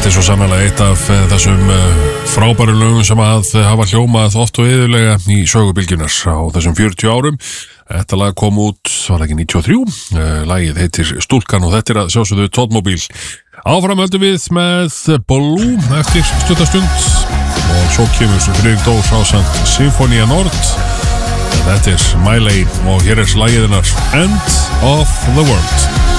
Þetta svo sannlega eitt af þessum frábæru lögum sem að hafa hljómað oft og iðulega í sögubylgjunar á þessum 40 árum. Þetta lag kom út, var ekki 93, lagið heitir Stúlkan og þetta að sjálfsögðu Todmobile. Áfram höldum við með Blue eftir stuttastund og svo kemur Friðrik Dórs ásamt Sinfonia Nord. Þetta My Lane og hér lagið hennar End of the World.